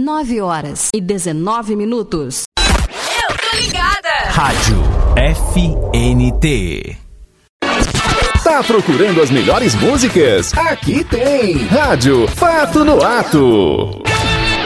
9h19. Eu tô ligada! Rádio FNT. Tá procurando as melhores músicas? Aqui tem Rádio Fato no Ato.